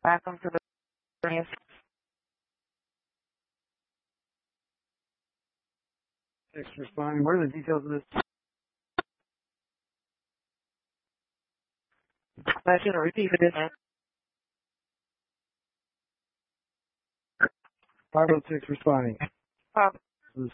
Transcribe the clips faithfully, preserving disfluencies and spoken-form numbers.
Welcome to the Thanks for responding. What are the details of this? I should repeat for this. five oh six responding. Um, This is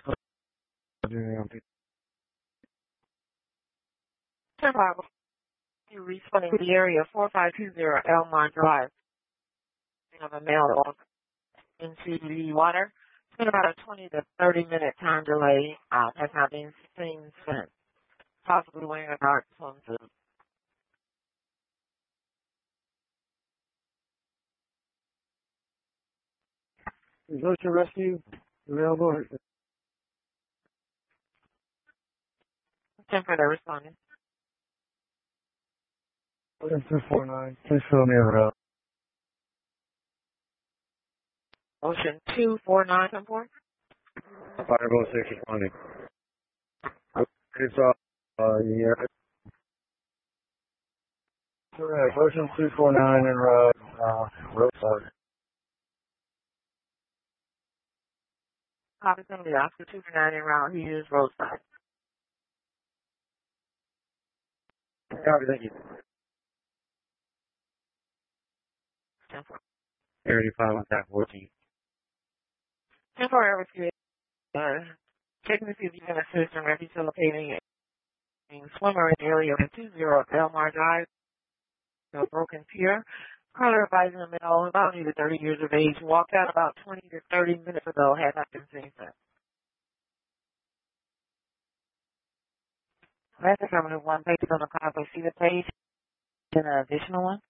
Survival. You responding to the area four five two zero Elmont Drive. You have a mail off in C B D water. It's been about a twenty to thirty minute time delay. Uh, has not been seen since. Possibly wearing a dark swimsuit. Is Ocean Rescue available? ten for the responding. Ocean two four nine. Please fill me in out. Ocean two four nine come forward. five oh six responding. It's uh, uh, yeah. Correct. Ocean two four nine and road, uh, roadside. Copy from the Oscar two four nine en route. He is roadside. Copy, thank you. ten four. Area five on tap fourteen. ten four air rescue. Uh, checking to see if you can assist in rehabilitating a swimmer in the area of two zero Elmar Drive, a broken pier. Caller advising a male about either thirty years of age, walked out about twenty to thirty minutes ago, had not been seen since. That's affirmative one page on the copy. See the page? Then an additional one.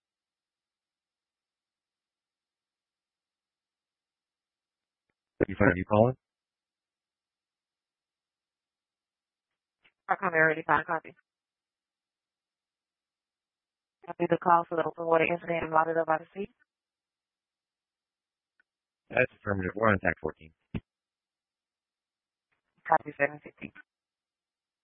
You find you calling? Our comment already found copy. Copy the call for the open water incident and routed up by the sea. That's affirmative. We're on attack fourteen. Copy seven fifty.